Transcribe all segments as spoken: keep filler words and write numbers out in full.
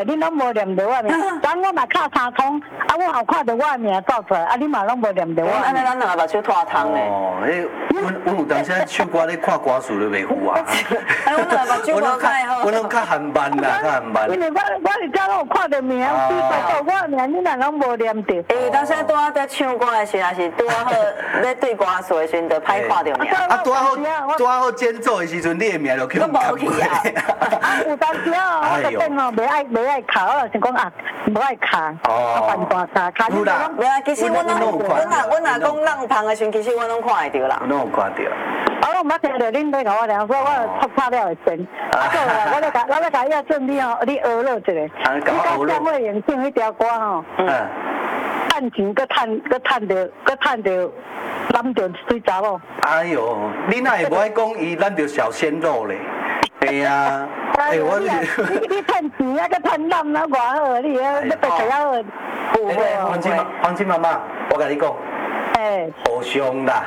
来，你拢无念着我名。咱我嘛敲三通，啊，我后看到我名走出来，啊，你嘛拢无念着我。 安尼咱两个目睭拖汤嘞。 哦，迄阮阮有当时唱歌咧看歌词都袂赴啊。 哎，阮两个目睭无开吼。 阮拢较含慢啦，较含慢。 因为我我伫遮拢有看到名，比如说我名，你若拢无念着。 诶，当时拄仔在唱歌的时候，是拄仔好咧对歌词的时阵，就歹看到名。 啊，拄仔好，拄仔好演奏的时阵，你的名就叫无去啊。 啊，有当时哦，我个电脑袂爱袂爱卡，我就想讲啊，无爱卡，啊犯大卡，卡你啦。 没啊，其实阮拢，阮若阮若讲浪旁的时阵，其实阮拢看会到啦。 拢有看到。 啊，我毋捌听到恁在甲我聊，所以我拍拍了会先。啊，对啦，我咧甲我咧甲要准你哦，你学了一个。 啊，你甲我学了。 你讲眼镜迄条歌吼。嗯。趁钱，搁趁，搁趁着，搁趁着，揽着水查某。 哎呦，你哪会无爱讲伊揽着小鲜肉咧？对呀。哎，我你你趁钱啊，搁趁揽啊，偌好，你啊，你白食了好。 不会哦。黄金黄金妈妈，我甲你讲。哎。互相啦。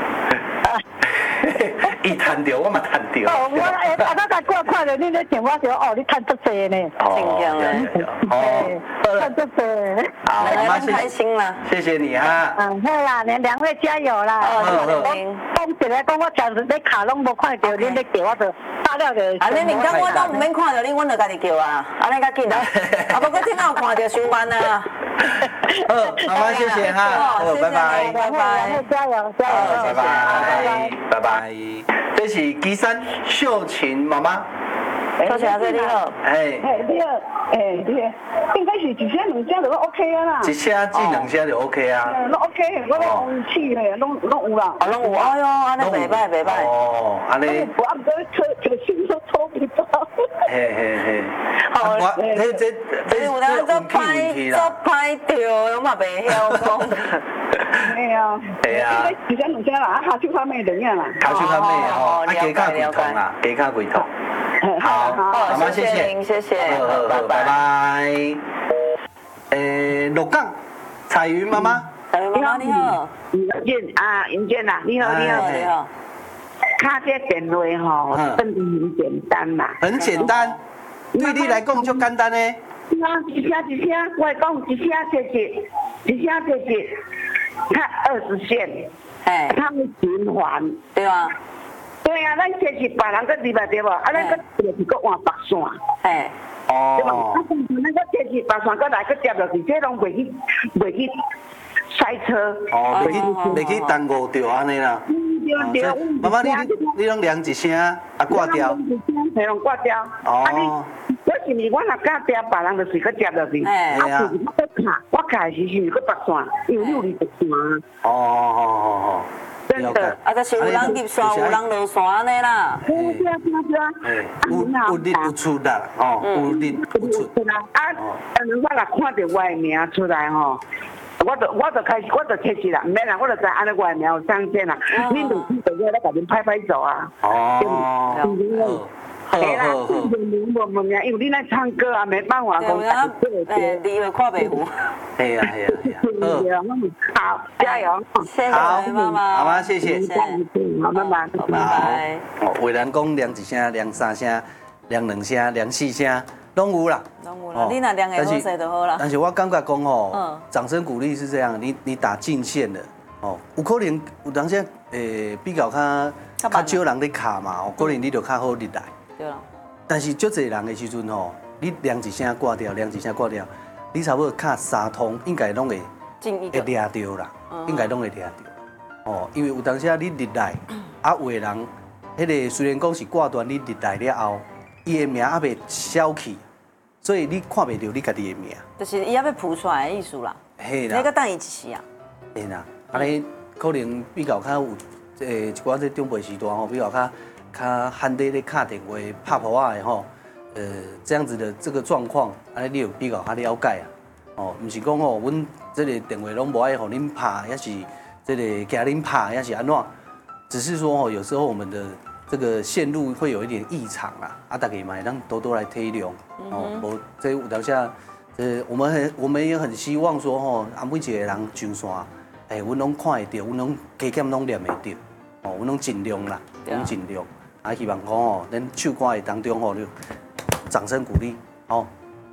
伊赚着，我嘛赚着。 哦，我哎，啊，我甲我看到你咧唱，我就哦，你赚足济呢。 真强嘞。 哦，赚足济。 好， 妈妈开心了。谢谢你哈。 嗯，好啦，两两位加油啦。 哦， 讲一个讲我暂时咧卡拢无看到，恁咧叫我就打了就。 啊，你连讲我都唔免看到你，阮就家己叫啊，安尼较紧啦。啊，不过听到看到上班啊。 好，妈妈谢谢哈。好，拜拜。 拜拜。加油加油。 拜拜。拜拜。这是岐山秀琴妈妈。 秀琴阿姐你好。 哎。哎你好，哎你好，应该是一声两声就 OK 啊啦。 一声至两声就 OK 啊。 嗯，拢 OK，我拢有气嘞，拢拢有啦。 哦，拢有，哎哟，安尼袂歹袂歹。 哦，安尼。 我啊，唔过抽抽心都抽不到。嘿嘿嘿。 好，我这这这有当做歹做歹掉，我嘛袂晓讲。 系啊。 系啊。 一声两声啦，啊，下手较咩两样啦。 下手较咩哦，啊，加卡几痛啦，加卡几痛。好，妈妈谢谢， 谢谢， 拜拜。诶，鹿港彩云妈妈， 彩云妈妈你好， 尹健啊，尹健呐，你好你好你好。 卡这电话吼，真的很简单嘛。 很简单，对你来讲就简单呢。 啊，一声一声，我讲一声谢谢，一声谢谢，看二十线，哎，他们循环， 对啊。 对啊，咱谢谢别人个入来对无？啊，咱个就是个换白线， 哎， 哦，对吧？啊，咱个谢谢白线个来个接落去，这拢袂去袂去塞车， 哦，袂去袂去耽误掉安尼啦。 对对， 妈妈你你拢凉一声啊挂掉， 系拢挂掉。哦，我是咪我若假接别人就是个接落去，啊，就是我卡，我卡是是咪个白线，因为你有二十线。哦哦哦哦。真的， 啊，就是有人入山，有人落山安尼啦。 对啊，对啊， 哎，有有入有出啦，哦，有入有出。 啊，但是我若看到我的名出来吼，我就我就开始我就切实啦，唔免啦，我就知安尼我的名有上线啦。恁就记得要来甲恁拍拍手啊。哦。好好好。无无名，因为你来唱歌啊，没办法讲。 哎，你以为看袂糊？ 系啊系啊系啊。 好，加油！ 谢谢妈妈妈， 妈妈谢谢。 好，拜拜， 拜拜。 哦，为人讲量一声、量三声、量两声、量四声，拢有啦。 拢有啦，你若量会好势就好啦。 但是我感觉讲哦，掌声鼓励是这样，你你打进线的哦，有可能有当时诶比较较较少人咧卡嘛，有可能你就较好入来。对啦。但是足侪人的时阵吼，你量一声挂掉，量一声挂掉，你差不多卡三通，应该拢会会掠到啦，应该拢会掠到。哦，因为有当时你入来，啊有的人，迄个虽然讲是挂断，你入来了后，伊的名还未消去，所以你看袂到你家己的名。 就是伊还要浮出来的意思啦。 嘿啦。 你个等伊一时啊。 嘿啦，安尼可能比较较有诶一寡这长辈时代吼，比较较。较罕得咧打电话拍破啊的吼，呃，这样子的这个状况，安尼你有比较较了解啊。哦，唔是讲吼，阮这个电话拢无爱互恁拍，也是这个惊恁拍，也是安怎？只是说吼，有时候我们的这个线路会有一点异常啊，啊，大家嘛让多多来体谅。哦，无这有当下，呃，我们很我们也很希望说吼，啊每一个人上山，哎，阮拢看会到，阮拢加减拢念会到，哦，阮拢尽量啦，拢尽量。啊，希望讲吼，咱唱歌的当中吼，就掌声鼓励，好，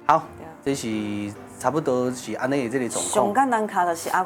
好，这是差不多是安尼的这个状况。 上简单卡就是阿